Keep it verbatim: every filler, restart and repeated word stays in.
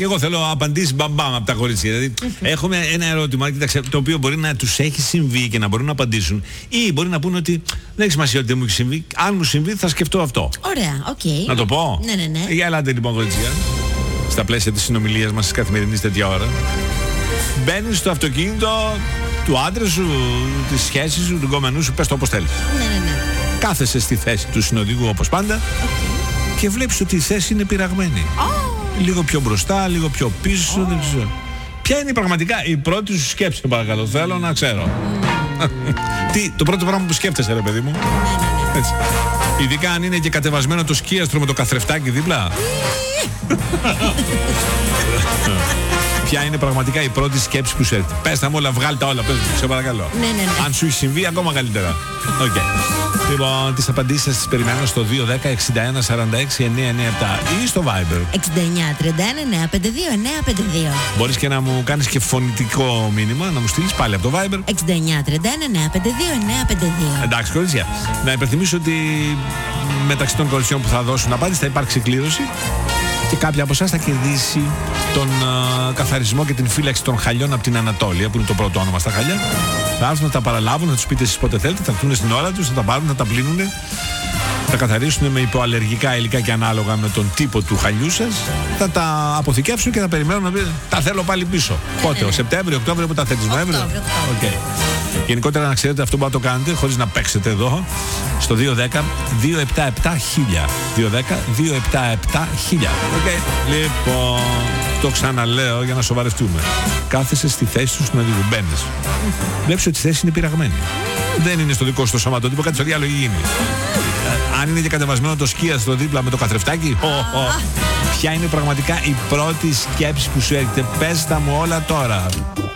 Εγώ θέλω απαντήσει μπαμπάμ από τα κορίτσια. Δηλαδή, okay. έχουμε ένα ερώτημα κοίταξε, το οποίο μπορεί να τους έχει συμβεί και να μπορούν να απαντήσουν, ή μπορεί να πούνε ότι δεν έχει σημασία ότι δεν μου έχει συμβεί. Αν μου συμβεί, θα σκεφτώ αυτό. Ωραία, οκ. Okay. Να το πω. Ναι, ναι, ναι. Για ελάτε λοιπόν, κορίτσια, στα πλαίσια της συνομιλίας μας, της καθημερινής τέτοια ώρα. Μπαίνεις στο αυτοκίνητο του άντρα σου, της σχέσης σου, του γκόμενού σου, πες το όπως θέλεις. Ναι, ναι, ναι. Κάθεσαι στη θέση του συνοδηγού όπως πάντα okay. και βλέπεις ότι η θέση είναι πειραγμένη. Oh. Λίγο πιο μπροστά, λίγο πιο πίσω, oh. δεν ξέρω. Ποια είναι πραγματικά η πρώτη σου σκέψη, παρακαλώ, θέλω να ξέρω. Mm. Τι, το πρώτο πράγμα που σκέφτεσαι, ρε παιδί μου. Ναι, ναι, ναι. Έτσι. Ειδικά αν είναι και κατεβασμένο το σκίαστρο με το καθρεφτάκι δίπλα. Ποια είναι πραγματικά η πρώτη σκέψη που σου έρχεται? Πες τα μου όλα, βγάλ' τα όλα, πες μου, σε παρακαλώ. Ναι, ναι, ναι. Αν σου έχει συμβεί, ακόμα καλύτερα. Οκ. Okay. Λοιπόν, τις απαντήσεις σας τις περιμένω στο δύο ένα μηδέν εξήντα ένα σαράντα έξι εννιακόσια ενενήντα επτά ή στο Viber εξήντα εννιά τριάντα ένα εννιακόσια πενήντα δύο εννιακόσια πενήντα δύο. Μπορείς και να μου κάνεις και φωνητικό μήνυμα, να μου στείλεις πάλι από το Viber εξήντα εννιά τριάντα ένα εννιακόσια πενήντα δύο εννιακόσια πενήντα δύο. Εντάξει, κορίτσια, να υπενθυμίσω ότι μεταξύ των κοριτσιών που θα δώσουν απάντηση θα υπάρξει κλήρωση και κάποια από εσάς θα κερδίσει τον uh, καθαρισμό και την φύλαξη των χαλιών από την Ανατόλια, που είναι το πρώτο όνομα στα χαλιά. Θα έρθουν να τα παραλάβουν, να τους πείτε εσείς πότε θέλετε, θα έρθουν στην ώρα τους, θα τα πάρουν, θα τα πλύνουν, θα καθαρίσουν με υποαλλεργικά υλικά και ανάλογα με τον τύπο του χαλιού σας, θα τα αποθηκεύσουν και θα περιμένουν να πει τα θέλω πάλι πίσω. Πότε, ο Σεπτέμβριο, Οκτώβριο, που τα θέλεις, Νοέμβριο. Okay. Γενικότερα να ξέρετε αυτό που θα το κάνετε χωρίς να παίξετε εδώ στο δύο ένα μηδέν δύο επτά επτά χίλια. δύο ένα μηδέν δύο επτά επτά χίλια. Okay. Λοιπόν, το ξαναλέω για να σοβαρευτούμε. Κάθεσαι στη θέση του να διουμπαίνεις. Βλέπεις ότι η θέση είναι πειραγμένη. Δεν είναι στο δικό σου το σωματότυπο, κάτι στο διάλογο γίνει. Αν είναι και κατεβασμένο το σκίαστρο δίπλα με το καθρεφτάκι, oh, oh. Ποια είναι πραγματικά η πρώτη σκέψη που σου έρχεται? Πες τα μου όλα τώρα.